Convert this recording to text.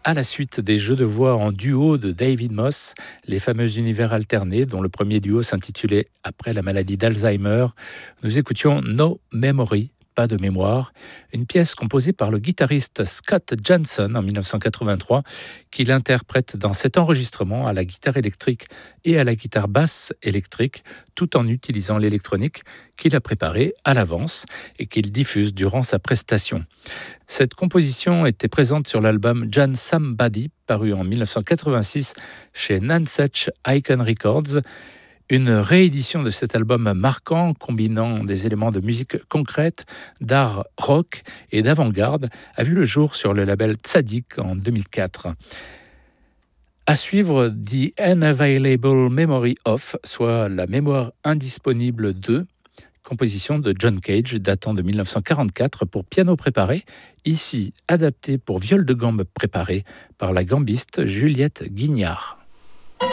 À la suite des jeux de voix en duo de David Moss, les fameux univers alternés, dont le premier duo s'intitulait Après la maladie d'Alzheimer, nous écoutions No Memory, pas de mémoire, une pièce composée par le guitariste Scott Johnson en 1983, qu'il interprète dans cet enregistrement à la guitare électrique et à la guitare basse électrique, tout en utilisant l'électronique qu'il a préparée à l'avance et qu'il diffuse durant sa prestation. Cette composition était présente sur l'album John Somebody, paru en 1986 chez Nonesuch Icon Records. Une réédition de cet album marquant, combinant des éléments de musique concrète, d'art rock et d'avant-garde, a vu le jour sur le label Tzadik en 2004. À suivre The Unavailable Memory of, soit la mémoire indisponible de, composition de John Cage datant de 1944 pour piano préparé, ici adapté pour viol de gambe préparé par la gambiste Juliette Guignard.